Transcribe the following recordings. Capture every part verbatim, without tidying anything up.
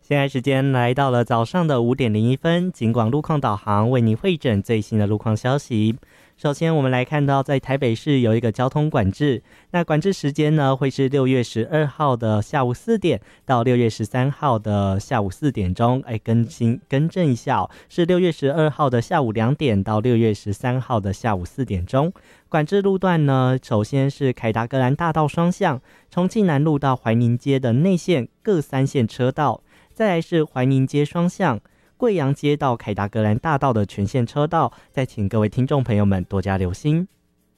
现在时间来到了早上的五点零一分，警广路况导航为您汇整最新的路况消息。首先我们来看到在台北市有一个交通管制，那管制时间呢会是六月十二号的下午四点到六月十三号的下午四点钟，哎，更新更正一下哦，是六月十二号的下午两点到六月十三号的下午四点钟。管制路段呢，首先是凯达格兰大道双向，重庆南路到怀宁街的内线各三线车道，再来是怀宁街双向贵阳街到凯达格兰大道的全线车道，再请各位听众朋友们多加留心。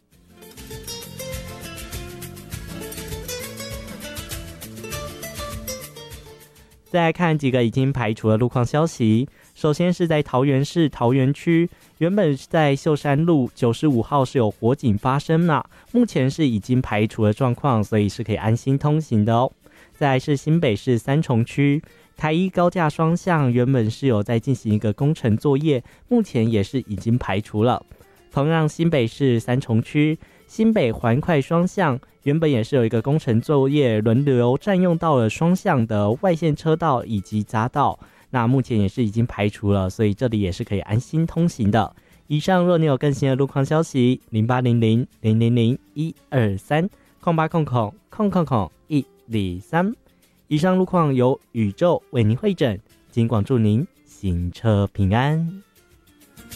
再来看几个已经排除的路况消息。首先是在桃园市桃园区，原本在秀山路九十五号是有火警发生啦，目前是已经排除了状况，所以是可以安心通行的哦。再来是新北市三重区，台一高架双向原本是有在进行一个工程作业，目前也是已经排除了。同样新北市三重区新北环快双向原本也是有一个工程作业，轮流占用到了双向的外线车道以及匝道，那目前也是已经排除了，所以这里也是可以安心通行的。以上若你有更新的路况消息，零八零零零零零一二三空八空空空空空一二三。以上路况由宇宙为您汇整，警广祝您行车平安。